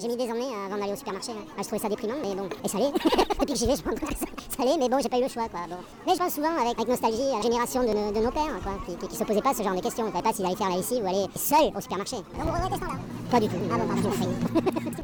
J'ai mis des années avant d'aller au supermarché. Je trouvais ça déprimant, mais bon. Et ça l'est. Depuis que j'y vais, je pense que ça l'est, mais bon, j'ai pas eu le choix, quoi. Bon. Mais je pense souvent avec nostalgie à la génération de nos pères, quoi, qui se posaient pas ce genre de questions. Ils savaient pas s'ils allaient faire la lessive ou aller seul au supermarché. Donc vous regrettez ce temps-là? Pas du tout. Ah bon, pardon, je m'en prie.